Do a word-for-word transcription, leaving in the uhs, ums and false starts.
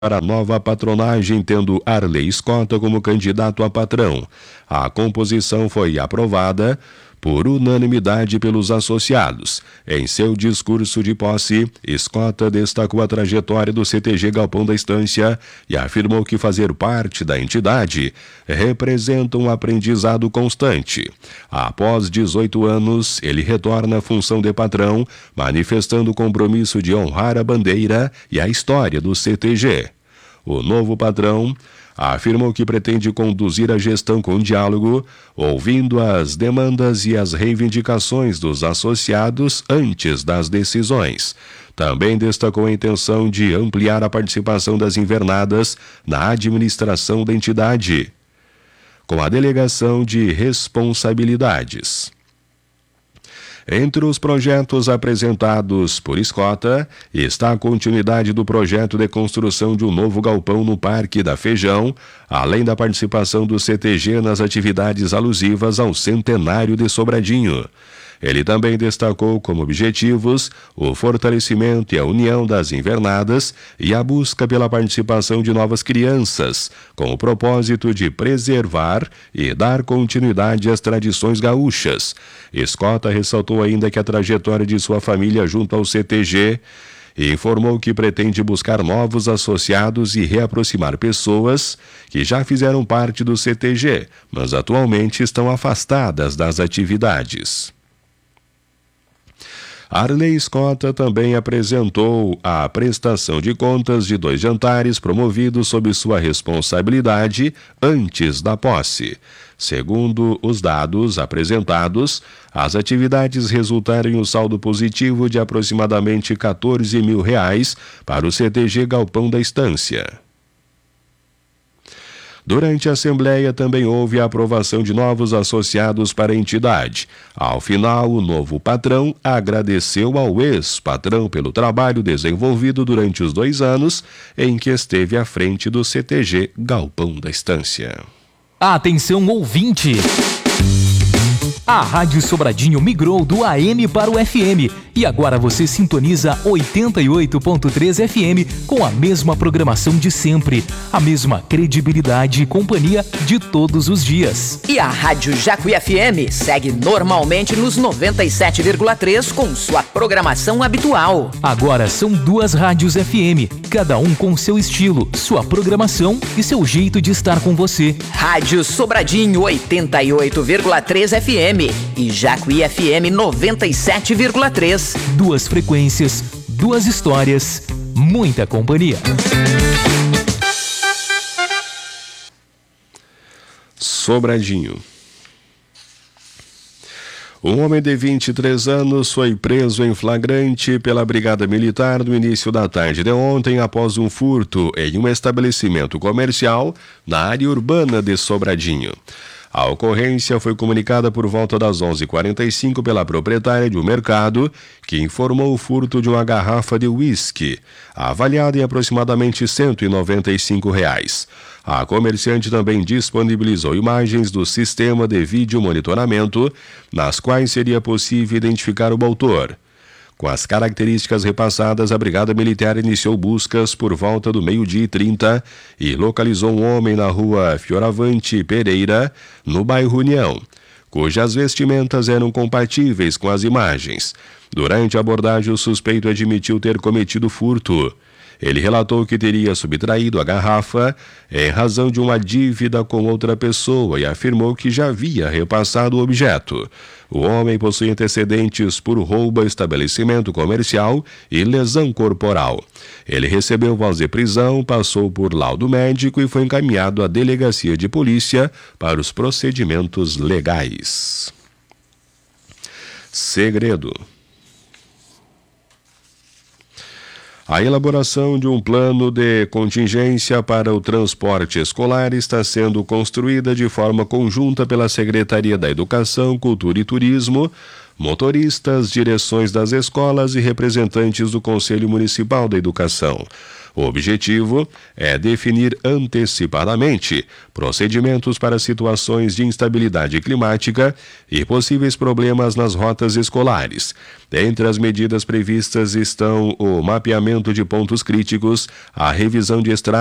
para a nova patronagem, tendo Arley Scott como candidato a patrão. A composição foi aprovada por unanimidade pelos associados. Em seu discurso de posse, Scott destacou a trajetória do C T G Galpão da Estância e afirmou que fazer parte da entidade representa um aprendizado constante. Após dezoito anos, ele retorna à função de patrão, manifestando o compromisso de honrar a bandeira e a história do C T G. O novo patrão afirmou que pretende conduzir a gestão com diálogo, ouvindo as demandas e as reivindicações dos associados antes das decisões. Também destacou a intenção de ampliar a participação das invernadas na administração da entidade, com a delegação de responsabilidades. Entre os projetos apresentados por Escota está a continuidade do projeto de construção de um novo galpão no Parque da Feijão, além da participação do C T G nas atividades alusivas ao centenário de Sobradinho. Ele também destacou como objetivos o fortalecimento e a união das invernadas e a busca pela participação de novas crianças, com o propósito de preservar e dar continuidade às tradições gaúchas. Escota ressaltou ainda que a trajetória de sua família junto ao C T G e informou que pretende buscar novos associados e reaproximar pessoas que já fizeram parte do C T G, mas atualmente estão afastadas das atividades. Arley Scott também apresentou a prestação de contas de dois jantares promovidos sob sua responsabilidade antes da posse. Segundo os dados apresentados, as atividades resultaram em um saldo positivo de aproximadamente quatorze mil reais para o C T G Galpão da Estância. Durante a Assembleia também houve a aprovação de novos associados para a entidade. Ao final, o novo patrão agradeceu ao ex-patrão pelo trabalho desenvolvido durante os dois anos em que esteve à frente do C T G Galpão da Estância. Atenção, ouvinte! A Rádio Sobradinho migrou do A M para o F M e agora você sintoniza oitenta e oito ponto três F M com a mesma programação de sempre, a mesma credibilidade e companhia de todos os dias. E a Rádio Jacuí F M segue normalmente nos noventa e sete vírgula três com sua programação habitual. Agora são duas rádios F M, cada um com seu estilo, sua programação e seu jeito de estar com você. Rádio Sobradinho oitenta e oito vírgula três F M e Jacuí F M noventa e sete vírgula três. Duas frequências, duas histórias, muita companhia. Sobradinho. Um homem de vinte e três anos foi preso em flagrante pela Brigada Militar no início da tarde de ontem após um furto em um estabelecimento comercial na área urbana de Sobradinho. A ocorrência foi comunicada por volta das onze e quarenta e cinco pela proprietária de um mercado, que informou o furto de uma garrafa de uísque, avaliada em aproximadamente cento e noventa e cinco reais. A comerciante também disponibilizou imagens do sistema de vídeo monitoramento, nas quais seria possível identificar o autor. Com as características repassadas, a Brigada Militar iniciou buscas por volta do meio-dia e trinta e localizou um homem na rua Fioravante Pereira, no bairro União, cujas vestimentas eram compatíveis com as imagens. Durante a abordagem, o suspeito admitiu ter cometido furto. Ele relatou que teria subtraído a garrafa em razão de uma dívida com outra pessoa e afirmou que já havia repassado o objeto. O homem possui antecedentes por roubo a estabelecimento comercial e lesão corporal. Ele recebeu voz de prisão, passou por laudo médico e foi encaminhado à delegacia de polícia para os procedimentos legais. Segredo. A elaboração de um plano de contingência para o transporte escolar está sendo construída de forma conjunta pela Secretaria da Educação, Cultura e Turismo, motoristas, direções das escolas e representantes do Conselho Municipal da Educação. O objetivo é definir antecipadamente procedimentos para situações de instabilidade climática e possíveis problemas nas rotas escolares. Entre as medidas previstas estão o mapeamento de pontos críticos, a revisão de estradas